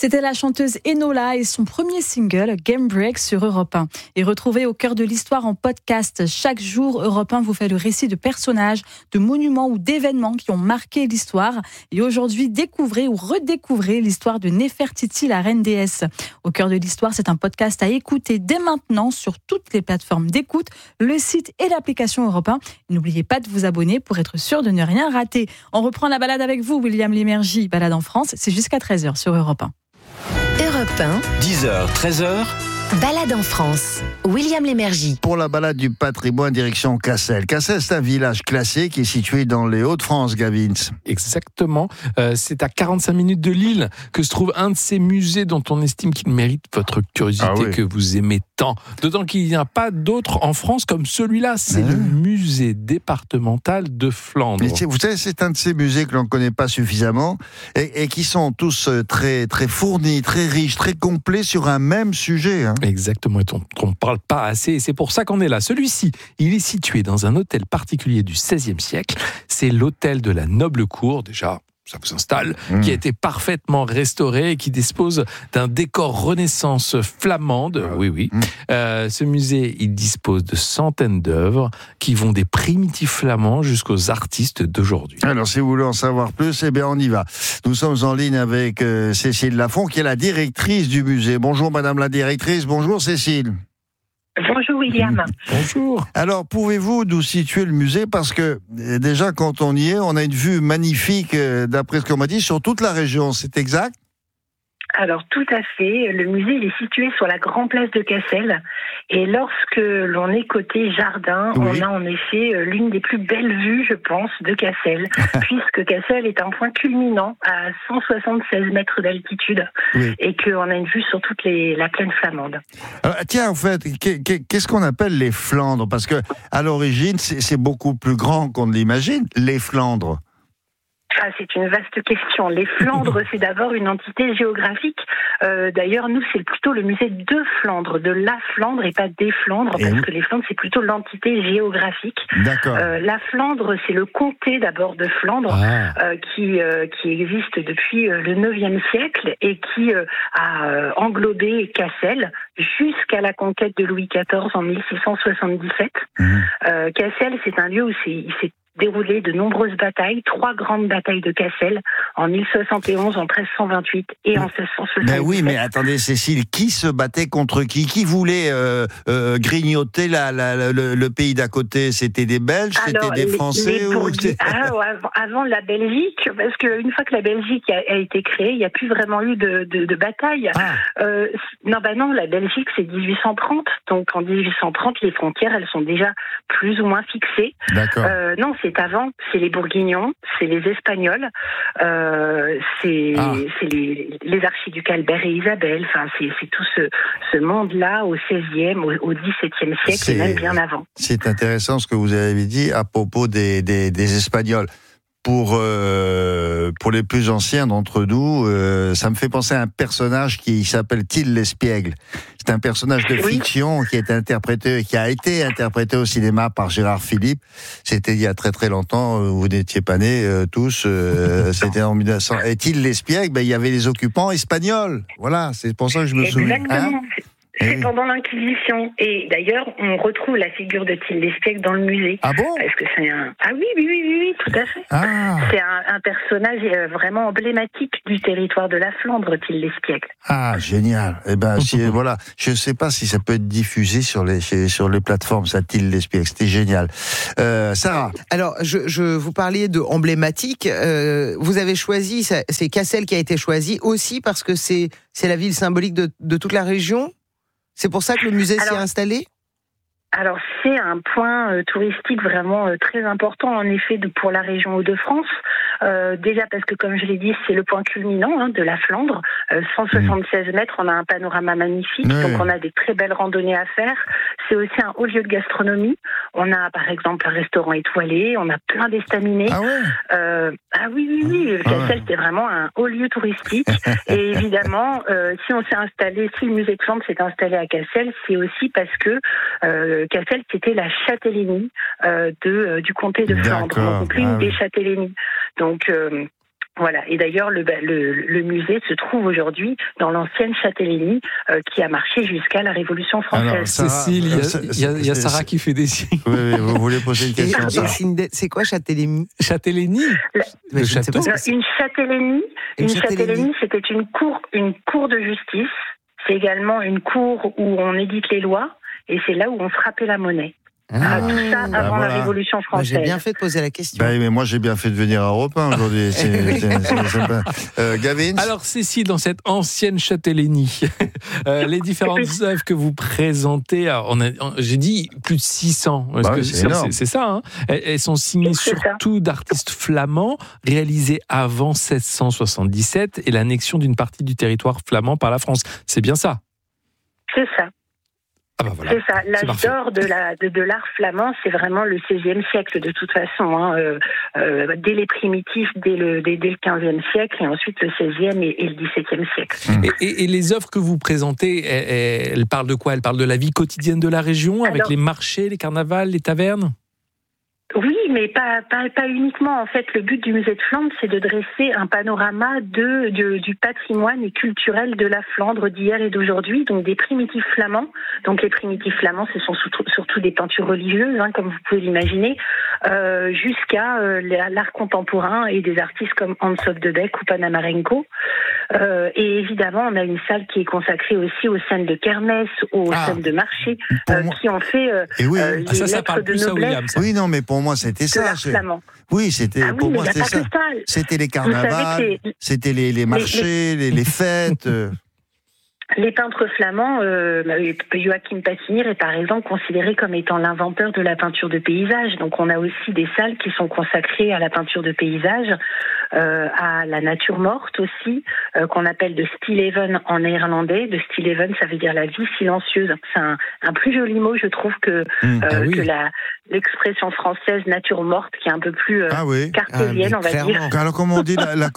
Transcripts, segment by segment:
C'était la chanteuse Enola et son premier single, Game Break, sur Europe 1. Et retrouvez Au cœur de l'histoire en podcast. Chaque jour, Europe 1 vous fait le récit de personnages, de monuments ou d'événements qui ont marqué l'histoire. Et aujourd'hui, découvrez ou redécouvrez l'histoire de Néfertiti, la reine déesse. Au cœur de l'histoire, c'est un podcast à écouter dès maintenant sur toutes les plateformes d'écoute, le site et l'application Europe 1. Et n'oubliez pas de vous abonner pour être sûr de ne rien rater. On reprend la balade avec vous, William Lémergie. Balade en France, c'est jusqu'à 13h sur Europe 1. Europe 1, 10h, 13h. balade en France. William Lémergie. Pour la balade du patrimoine, direction Cassel. Cassel, c'est un village classé qui est situé dans les Hauts-de-France, Gavin. Exactement. C'est à 45 minutes de Lille que se trouve un de ces musées dont on estime qu'il mérite votre curiosité que vous aimez tant. D'autant qu'il n'y a pas d'autres en France comme celui-là. C'est le musée départemental de Flandre. Mais vous savez, c'est un de ces musées que l'on ne connaît pas suffisamment et qui sont tous très, très fournis, très riches, très complets sur un même sujet. Exactement, et on ne parle pas assez, et c'est pour ça qu'on est là. Celui-ci, il est situé dans un hôtel particulier du XVIe siècle. C'est l'hôtel de la Noble Cour, déjà, ça vous installe, qui a été parfaitement restauré et qui dispose d'un décor Renaissance flamande. Ce musée, il dispose de centaines d'œuvres qui vont des primitifs flamands jusqu'aux artistes d'aujourd'hui. Alors, si vous voulez en savoir plus, on y va. Nous sommes en ligne avec Cécile Lafont, qui est la directrice du musée. Bonjour, madame la directrice. Bonjour, Cécile. Bonjour William. Bonjour. Alors, pouvez-vous nous situer le musée? Parce que déjà, quand on y est, on a une vue magnifique, d'après ce qu'on m'a dit, sur toute la région. C'est exact? Alors tout à fait, le musée il est situé sur la grande place de Cassel et lorsque l'on est côté jardin, on a en effet l'une des plus belles vues, je pense, de Cassel, puisque Cassel est un point culminant à 176 mètres d'altitude et qu'on a une vue sur toute la plaine flamande. Alors, tiens, en fait, qu'est-ce qu'on appelle les Flandres? Parce que à l'origine, c'est beaucoup plus grand qu'on ne l'imagine, les Flandres. Ah, c'est une vaste question. Les Flandres, c'est d'abord une entité géographique. D'ailleurs, nous, c'est plutôt le musée de Flandre, de la Flandre et pas des Flandres, parce que les Flandres, c'est plutôt l'entité géographique. D'accord. La Flandre, c'est le comté d'abord de Flandre, qui existe depuis le 9e siècle et qui a englobé Cassel jusqu'à la conquête de Louis XIV en 1677. Cassel, c'est un lieu où il s'est déroulé de nombreuses batailles, 3 grandes batailles de Cassel en 1071, en 1328 et en 1677. Ben oui, mais attendez Cécile, qui se battait contre qui? Qui voulait grignoter le pays d'à côté? C'était des Belges? C'était des Français? Avant la Belgique, parce qu'une fois que la Belgique a été créée, il n'y a plus vraiment eu de bataille. Non, la Belgique c'est 1830, donc en 1830 les frontières elles sont déjà plus ou moins fixées. D'accord. Non, c'est avant, c'est les Bourguignons, c'est les Espagnols, c'est les archiducs Albert et Isabelle, enfin c'est tout ce monde-là au XVIe, au XVIIe siècle et même bien avant. C'est intéressant ce que vous avez dit à propos des Espagnols. Pour les plus anciens d'entre nous, ça me fait penser à un personnage qui s'appelle Till l'Espiègle. C'est un personnage de fiction qui a été interprété au cinéma par Gérard Philipe. C'était il y a très très longtemps. Vous n'étiez pas nés tous. C'était en 1900. Et Till l'Espiègle, il y avait les occupants espagnols. Voilà, c'est pour ça que je me souviens. Exactement. C'est pendant l'Inquisition. Et d'ailleurs, on retrouve la figure de Till l'Espiègle dans le musée. Ah bon? Parce que c'est un... Ah oui, tout à fait. C'est un personnage vraiment emblématique du territoire de la Flandre, Till l'Espiègle. Ah, génial. Voilà. Je ne sais pas si ça peut être diffusé sur les plateformes, ça, Till l'Espiègle. C'était génial. Sarah. Alors, je vous parliez de emblématique. Vous avez choisi, c'est Cassel qui a été choisi aussi parce que c'est la ville symbolique de toute la région. C'est pour ça que le musée s'y est installé? Alors, c'est un point touristique vraiment très important, en effet, pour la région Hauts-de-France. Déjà parce que, comme je l'ai dit, c'est le point culminant de la Flandre. 176 mètres, on a un panorama magnifique, donc on a des très belles randonnées à faire. C'est aussi un haut lieu de gastronomie. On a, par exemple, un restaurant étoilé, on a plein d'estaminets. Oui. Cassel, c'est vraiment un haut lieu touristique. Et évidemment, si le musée de Flandre s'est installé à Cassel, c'est aussi parce que Cassel, c'était la châtellenie du comté de Flandre, donc l'une des châtellenies. Donc, Voilà. Et d'ailleurs, le musée se trouve aujourd'hui dans l'ancienne châtellenie qui a marché jusqu'à la Révolution française. Alors, Cécile, il y a Sarah qui fait des signes. Oui, vous voulez poser une question, Sarah? C'est quoi châtellenie? Châtellenie? Le château? Une châtellenie, c'était une cour de justice. C'est également une cour où on édite les lois et c'est là où on frappait la monnaie. Tout ça avant la Révolution française. J'ai bien fait de poser la question. Mais moi, j'ai bien fait de venir à Europe 1 aujourd'hui. C'est sympa. Gavin? Alors, Cécile, dans cette ancienne châtellenie, les différentes œuvres que vous présentez, j'ai dit plus de 600. C'est ça, hein. Elles sont signées surtout d'artistes flamands, réalisées avant 1677 et l'annexion d'une partie du territoire flamand par la France. C'est bien ça? C'est ça. Ah bah voilà. C'est ça. L'âge d'or de l'art flamand, c'est vraiment le XVIe siècle de toute façon. Hein. Dès les primitifs, dès le XVe siècle, et ensuite le XVIe et le XVIIe siècle. Et les œuvres que vous présentez, elles parlent de quoi? Elles parlent de la vie quotidienne de la région, avec les marchés, les carnavals, les tavernes? Oui, mais pas uniquement. En fait, le but du musée de Flandre, c'est de dresser un panorama du patrimoine et culturel de la Flandre d'hier et d'aujourd'hui, donc des primitifs flamands. Donc les primitifs flamands, ce sont surtout des peintures religieuses, hein, comme vous pouvez l'imaginer, jusqu'à l'art contemporain et des artistes comme Hans of de Beek ou Panamarenko. Et évidemment, on a une salle qui est consacrée aussi aux scènes de kermesse, aux scènes de marché, qui ont fait les lettres de noblesse. Oui, non, mais pour moi, c'était ça. Oui, c'était pour moi, c'était ça. C'était les carnavals, c'était les marchés, les fêtes. Les peintres flamands, Joachim Pasinier est par exemple considéré comme étant l'inventeur de la peinture de paysage. Donc on a aussi des salles qui sont consacrées à la peinture de paysage, à la nature morte aussi, qu'on appelle de stilleven en néerlandais. De stilleven, ça veut dire la vie silencieuse. C'est un plus joli mot, je trouve, que l'expression française nature morte, qui est un peu plus cartésienne, on va dire. Alors comment on dit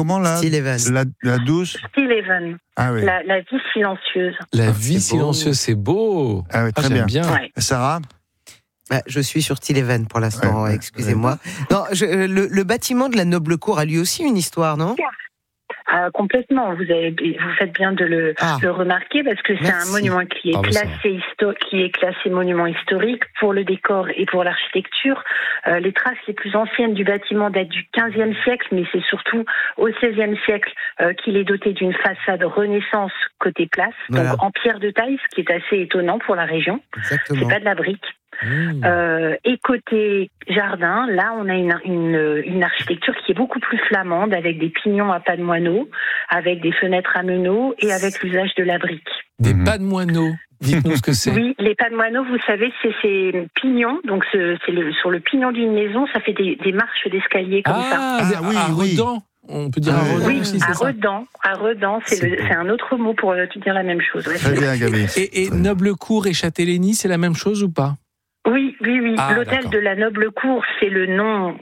la douce? Stilleven. Ah oui. La vie silencieuse. La vie silencieuse, c'est beau. Ah oui, très bien. Ouais. Sarah? Je suis sur Stilleven pour l'instant, excusez-moi. Non, le bâtiment de la Noble Cour a lui aussi une histoire, non? Complètement. Vous faites bien de le remarquer parce que c'est un monument qui est classé monument historique pour le décor et pour l'architecture. Les traces les plus anciennes du bâtiment datent du XVe siècle, mais c'est surtout au XVIe siècle qu'il est doté d'une façade Renaissance côté place, donc en pierre de taille, ce qui est assez étonnant pour la région. Exactement. C'est pas de la brique. Et côté jardin, là, on a une architecture qui est beaucoup plus flamande, avec des pignons à pas de moineaux, avec des fenêtres à meneaux et avec l'usage de la brique. Des pas de moineaux. Dites-nous ce que c'est. Oui, les pas de moineaux, vous savez, c'est ces pignons. Donc, sur le pignon d'une maison, ça fait des marches d'escalier comme ça. Redans. On peut dire aussi, c'est ça. À Redans, c'est un autre mot pour dire la même chose. Ouais, très bien, Gabi. Et Noble Cour et Châtellenie, c'est la même chose ou pas? Oui. L'hôtel de la Noble Cour, c'est le nom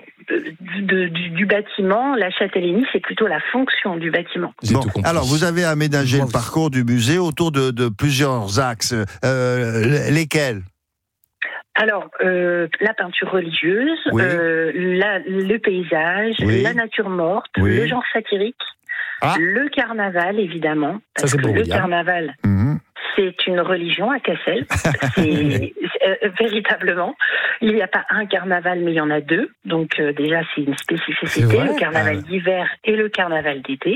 du bâtiment. La Châtellenie, c'est plutôt la fonction du bâtiment. Alors, vous avez aménagé le parcours du musée autour de plusieurs axes. Lesquels? Alors, la peinture religieuse, le paysage, la nature morte, le genre satirique, le carnaval, évidemment. Parce que le carnaval... C'est une religion à Cassel, véritablement. Il n'y a pas un carnaval, mais il y en a deux. Donc déjà, c'est une spécificité, le carnaval d'hiver et le carnaval d'été.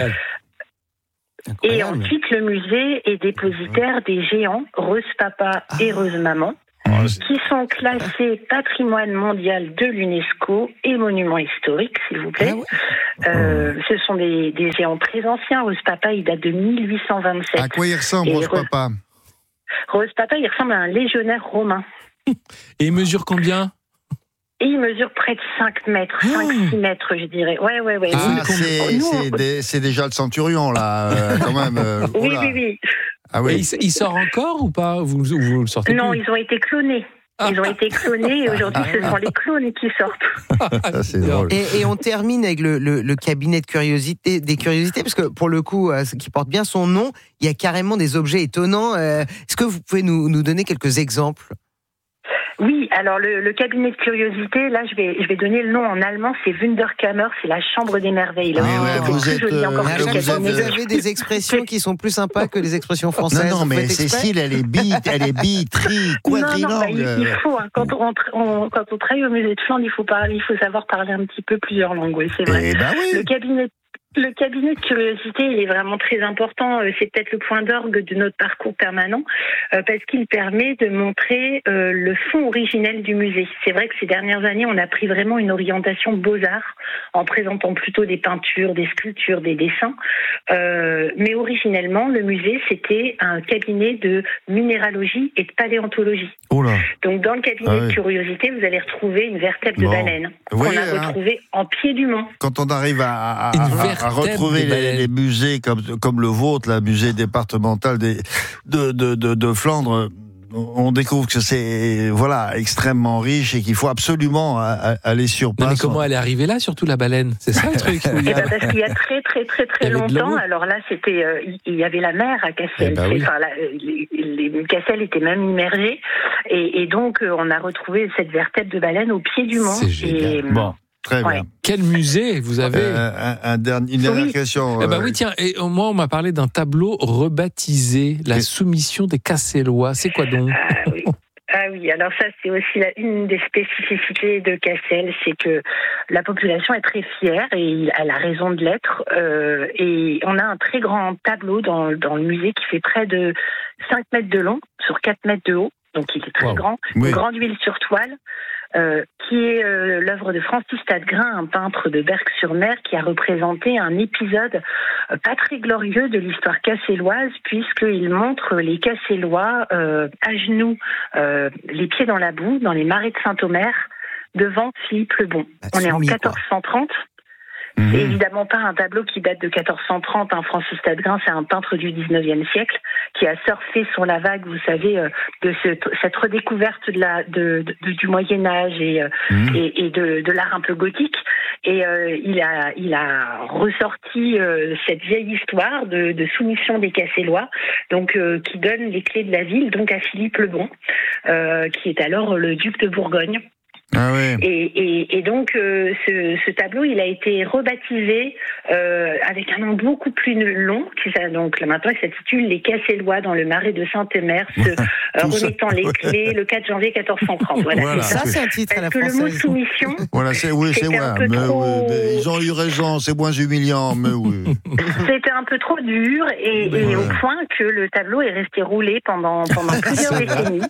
Et ensuite, le musée est dépositaire des géants Rose Papa et Rose Maman, qui sont classés patrimoine mondial de l'UNESCO et monument historique, s'il vous plaît. Ce sont des géants très anciens. Rose Papa, il date de 1827. À quoi il ressemble, Rose Papa? Rose Papa, il ressemble à un légionnaire romain. Et il mesure combien? Et il mesure près de 5 mètres, 5-6 mètres, je dirais. Ouais. C'est déjà le centurion, là, quand même. Oui. Ah oui. Et il sort encore ou pas? Vous le sortez Non, plus? ils ont été clonés. Ils ont été clonés et aujourd'hui, ce sont les clones qui sortent. Ça, c'est drôle. Et on termine avec le cabinet des curiosités, parce que pour le coup, qui porte bien son nom, il y a carrément des objets étonnants. Est-ce que vous pouvez nous donner quelques exemples? Oui, alors le cabinet de curiosité, là je vais donner le nom en allemand, c'est Wunderkammer, c'est la chambre des merveilles. Là, vous avez des expressions qui sont plus sympas que les expressions françaises. Non, mais Cécile, elle est bi, tri, quadrilingue. Il faut, hein, quand on travaille au musée de Flandre, il faut savoir parler un petit peu plusieurs langues, oui, c'est vrai. Oui. Le cabinet de curiosité, il est vraiment très important. C'est peut-être le point d'orgue de notre parcours permanent parce qu'il permet de montrer le fond originel du musée. C'est vrai que ces dernières années, on a pris vraiment une orientation beaux-arts en présentant plutôt des peintures, des sculptures, des dessins. Mais originellement, le musée, c'était un cabinet de minéralogie et de paléontologie. Oula. Donc, dans le cabinet de curiosité, vous allez retrouver une vertèbre de baleine qu'on a retrouvée en pied du mont. Quand on arrive à retrouver les musées comme le vôtre, le musée départemental de Flandre, on découvre que c'est extrêmement riche et qu'il faut absolument aller sur place. Non, mais comment elle est arrivée là, surtout la baleine? C'est ça le truc. Parce qu'il y a très longtemps, alors là c'était, il y avait la mer à Cassel. Les Cassel étaient même immergés et donc on a retrouvé cette vertèbre de baleine au pied du mont. C'est génial. Bon. Très bien. Quel musée vous avez? Une dernière question. Oui, tiens, et moi on m'a parlé d'un tableau rebaptisé La soumission des Cassellois. C'est quoi donc? Oui, alors ça c'est aussi une des spécificités de Cassel, c'est que la population est très fière et elle a raison de l'être. Et on a un très grand tableau dans le musée qui fait près de 5 mètres de long sur 4 mètres de haut. Donc il est très grand, une grande huile sur toile, qui est l'œuvre de Francis Tadgrin, un peintre de Berck-sur-Mer, qui a représenté un épisode pas très glorieux de l'histoire casselloise, puisqu'il montre les Cassellois à genoux, les pieds dans la boue, dans les marais de Saint-Omer, devant Philippe le Bon. On est en 1430. C'est évidemment pas un tableau qui date de 1430. Francis Tadgrin, c'est un peintre du 19e siècle qui a surfé sur la vague, vous savez, de cette redécouverte du Moyen-Âge et de l'art un peu gothique. Et il a ressorti cette vieille histoire de soumission des Cassellois, donc qui donne les clés de la ville donc à Philippe le Bon, qui est alors le duc de Bourgogne. Ah oui. Et donc ce tableau, il a été rebaptisé avec un nom beaucoup plus long, donc maintenant il s'intitule Les Cassellois dans le marais de Saint-Omer, remettant les clés le 4 janvier 1430. Voilà. Ça c'est un titre à la française. Parce que le mot soumission, mais ils ont eu raison, c'est moins humiliant, mais oui. C'était un peu trop dur et au point que le tableau est resté roulé pendant plusieurs décennies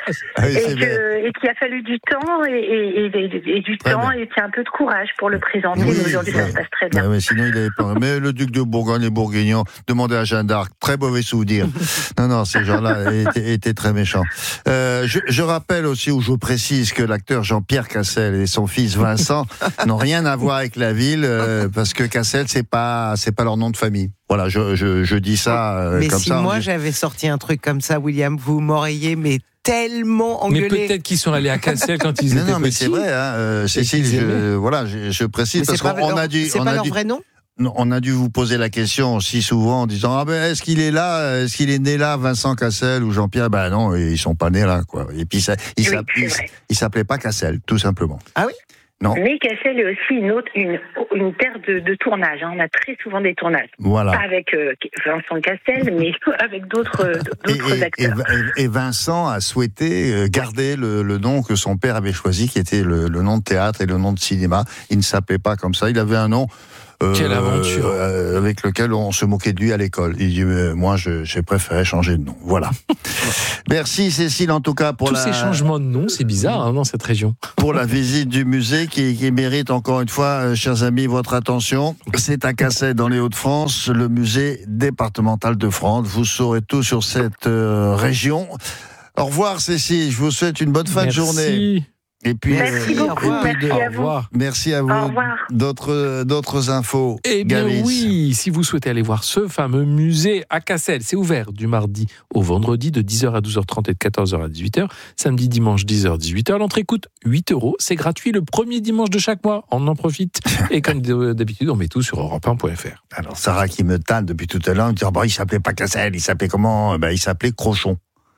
et qu'il a fallu du temps et du temps et un peu de courage pour le présenter. Mais aujourd'hui, ça se passe très bien. Sinon, il avait pas. Mais le duc de Bourgogne et Bourguignon, demandez à Jeanne d'Arc, très mauvais souvenir. Non, ces gens-là étaient très méchants. Je rappelle aussi, ou je précise que l'acteur Jean-Pierre Cassel et son fils Vincent n'ont rien à voir avec la ville, parce que Cassel, c'est pas leur nom de famille. Voilà, je dis ça mais comme si ça. Mais si moi j'avais sorti un truc comme ça, William, vous m'auriez tellement engueulé. Mais peut-être qu'ils sont allés à Cassel quand ils étaient petits. Non, mais c'est vrai, Cécile, je précise, mais parce qu'on a dû... C'est pas leur vrai nom ? On a dû vous poser la question si souvent en disant est-ce qu'il est là, est-ce qu'il est né là, Vincent Cassel ou Jean-Pierre? Ben non, ils sont pas nés là, quoi. Et puis il s'appelait pas Cassel, tout simplement. Ah oui? Non. Mais Cassel est aussi une terre de tournage. On a très souvent des tournages. Voilà. Pas avec Vincent Cassel, mais avec d'autres acteurs. Et Vincent a souhaité garder le nom que son père avait choisi, qui était le nom de théâtre et le nom de cinéma. Il ne s'appelait pas comme ça. Il avait un nom. Quelle aventure avec lequel on se moquait de lui à l'école. Il dit moi j'ai préféré changer de nom. Voilà. Merci Cécile en tout cas pour tous ces changements de nom, c'est bizarre dans cette région. Pour la visite du musée qui mérite encore une fois, chers amis, votre attention. C'est à Cassel dans les Hauts-de-France, le musée départemental de Flandre. Vous saurez tout sur cette région. Au revoir Cécile, je vous souhaite une bonne fin de journée. Et puis, merci beaucoup, merci à vous. Merci à vous. Au revoir. D'autres infos. Eh bien Gavis. oui, si vous souhaitez aller voir ce fameux musée à Cassel, c'est ouvert du mardi au vendredi de 10h à 12h30 et de 14h à 18h. Samedi, dimanche, 10h, 18h. L'entrée coûte 8€. C'est gratuit le premier dimanche de chaque mois. On en profite. Et comme d'habitude, on met tout sur europe1.fr. Alors, Sarah qui me tanne depuis tout à l'heure, me dit il s'appelait pas Cassel, il s'appelait comment? Il s'appelait Crochon.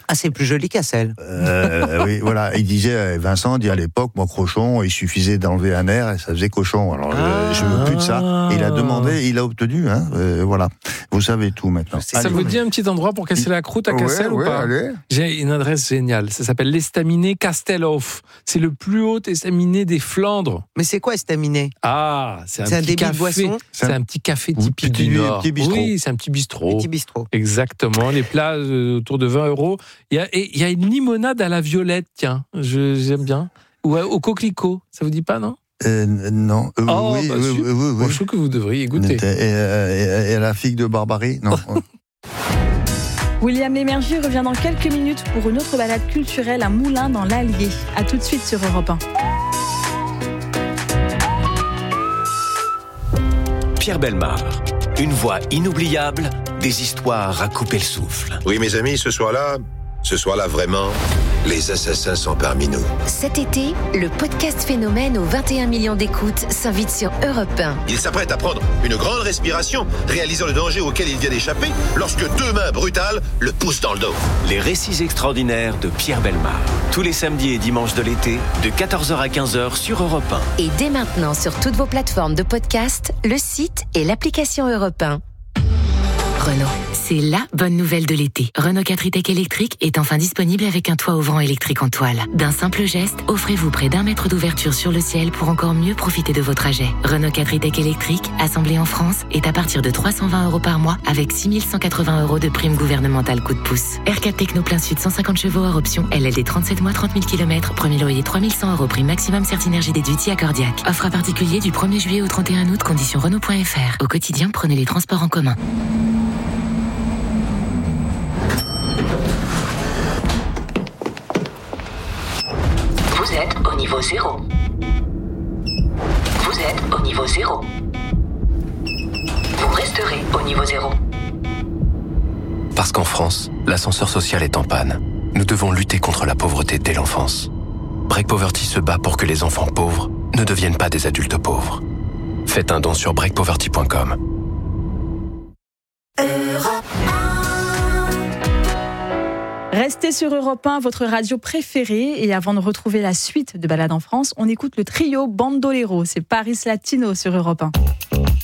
Ah, c'est plus joli Cassel. Oui, voilà. Il disait, Vincent dit à l'époque, moi, Crochon, il suffisait d'enlever un air et ça faisait cochon. Alors, je veux plus de ça. Et il a demandé, il a obtenu. Voilà. Vous savez tout maintenant. Ça vous dit un petit endroit pour casser la croûte à Cassel ou pas? Allez. J'ai une adresse géniale. Ça s'appelle l'Estaminet Castelhof. C'est le plus haut estaminet des Flandres. Mais c'est quoi estaminet? Ah, c'est un petit débit café. de boisson. C'est un petit café typique du Nord. Petit bistrot. Oui, c'est un petit bistrot. Petit bistrot. Exactement. Les plats autour de 20 €. Il y a une limonade à la violette, tiens. J'aime bien. Ou au coquelicot. Ça vous dit pas, non? Non. Oui. Oui. Je trouve que vous devriez goûter. Et la figue de Barbarie? Non. William Lémergie revient dans quelques minutes pour une autre balade culturelle à Moulins dans l'Allier. À tout de suite sur Europe 1. Pierre Bellemare, une voix inoubliable, des histoires à couper le souffle. Oui, mes amis, ce soir-là, vraiment, les assassins sont parmi nous. Cet été, le podcast Phénomène aux 21 millions d'écoutes s'invite sur Europe 1. Il s'apprête à prendre une grande respiration, réalisant le danger auquel il vient d'échapper, lorsque deux mains brutales le poussent dans le dos. Les récits extraordinaires de Pierre Bellemare. Tous les samedis et dimanches de l'été, de 14h à 15h sur Europe 1. Et dès maintenant sur toutes vos plateformes de podcast, le site et l'application Europe 1. Renault, c'est la bonne nouvelle de l'été. Renault 4 e-Tech électrique est enfin disponible avec un toit ouvrant électrique en toile. D'un simple geste, offrez-vous près d'1 mètre d'ouverture sur le ciel pour encore mieux profiter de vos trajets. Renault 4 e-Tech électrique, assemblé en France, est à partir de 320 € par mois avec 6 180 € de prime gouvernementale coup de pouce. R4 Techno plein sud 150 chevaux hors option, LLD 37 mois 30 000 km, premier loyer 3 100 € prime maximum Certinergie déduit accordiaque. Offre à particulier du 1er juillet au 31 août, conditions Renault.fr. Au quotidien, prenez les transports en commun. Vous êtes au niveau 0. Vous êtes au niveau 0. Vous resterez au niveau 0. Parce qu'en France, l'ascenseur social est en panne. Nous devons lutter contre la pauvreté dès l'enfance. Break Poverty se bat pour que les enfants pauvres ne deviennent pas des adultes pauvres. Faites un don sur breakpoverty.com. Restez sur Europe 1, votre radio préférée. Et avant de retrouver la suite de Balade en France, on écoute le trio Bandolero. C'est Paris Latino sur Europe 1.